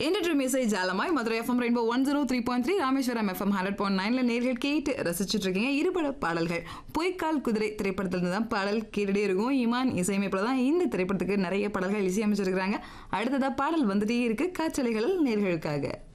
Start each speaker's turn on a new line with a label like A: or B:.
A: இன்று மிசை ஜாலமாய் Madurai FM rainbow 103.3 Rameswaram FM 100.9 நேர்கள் கேட்டு ரசிச்சுட்டு இருக்கீங்க. இருபட பாடல்கள் பொய்க்கால் குதிரை திரைப்படத்துல தான் பாடல் கேட்டுட்டே இருக்கும். இமான் இசையமைப்புல தான் இந்த திரைப்படத்துக்கு நிறைய பாடல்கள் இசையமைச்சிருக்கிறாங்க. அடுத்ததா பாடல் வந்துட்டே இருக்கு காற்றலைகளில் நேர்களுக்காக.